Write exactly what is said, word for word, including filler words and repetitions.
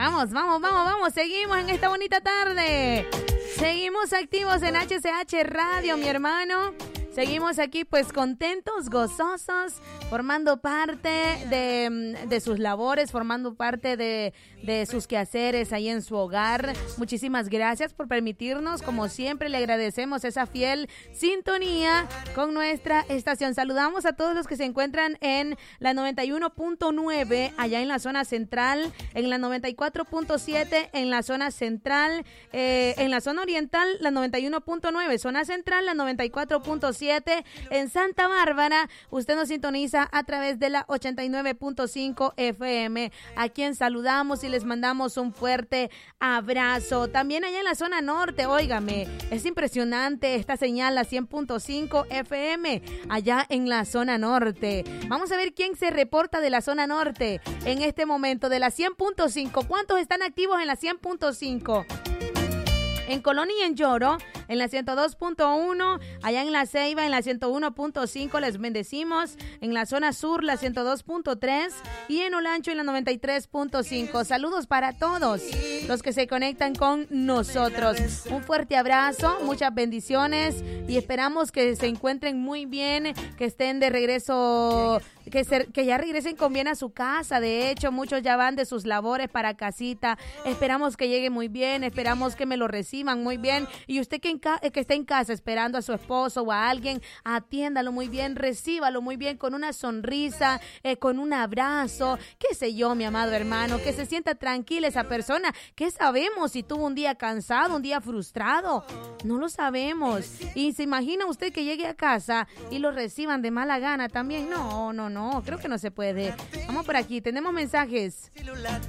Vamos, vamos, vamos, vamos. Seguimos en esta bonita tarde. Seguimos activos en H C H Radio, mi hermano. Seguimos aquí pues contentos, gozosos, formando parte de, de sus labores, formando parte de, de sus quehaceres ahí en su hogar. Muchísimas gracias por permitirnos, como siempre le agradecemos esa fiel sintonía con nuestra estación. Saludamos a todos los que se encuentran en la noventa y uno punto nueve allá en la zona central, en la noventa y cuatro punto siete en la zona central, eh, en la zona oriental la noventa y uno punto nueve, zona central la noventa y cuatro punto siete. En Santa Bárbara, usted nos sintoniza a través de la ochenta y nueve punto cinco F M, a quien saludamos y les mandamos un fuerte abrazo. También allá en la zona norte, óigame, es impresionante esta señal, la cien punto cinco F M, allá en la zona norte. Vamos a ver quién se reporta de la zona norte en este momento, de la cien punto cinco. ¿Cuántos están activos en la cien punto cinco? En Colón y en Lloro, en la ciento dos punto uno, allá en La Ceiba, en la ciento uno punto cinco, les bendecimos, en la zona sur, la ciento dos punto tres, y en Olancho, en la noventa y tres punto cinco. Saludos para todos los que se conectan con nosotros. Un fuerte abrazo, muchas bendiciones, y esperamos que se encuentren muy bien, que estén de regreso, que, se, que ya regresen con bien a su casa. De hecho, muchos ya van de sus labores para casita. Esperamos que llegue muy bien, esperamos que me lo reciban muy bien, y usted que, en ca- que está en casa esperando a su esposo o a alguien, atiéndalo muy bien, recíbalo muy bien con una sonrisa, eh, con un abrazo, qué sé yo, mi amado hermano, que se sienta tranquila esa persona. ¿Qué sabemos si tuvo un día cansado, un día frustrado? No lo sabemos. Y se imagina usted que llegue a casa y lo reciban de mala gana también. No, no, no, creo que no se puede. Vamos por aquí, tenemos mensajes.